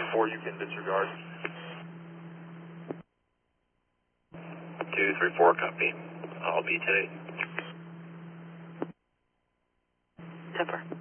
4, you can disregard. 234, copy. I'll be today. 10-4.